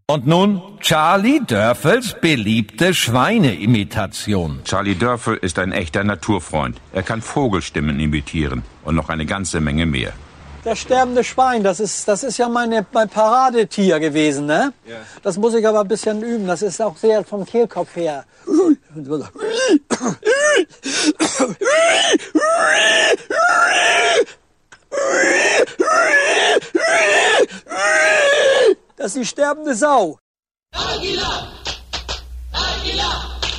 Und nun Charlie Dörfels beliebte Schweineimitation. Charlie Dörfel ist ein echter Naturfreund. Er kann Vogelstimmen imitieren und noch eine ganze Menge mehr. Das sterbende Schwein, das ist ja mein Paradetier gewesen, ne? Ja. Das muss ich aber ein bisschen üben. Das ist auch sehr vom Kehlkopf her. Das ist die sterbende Sau. Aguilar!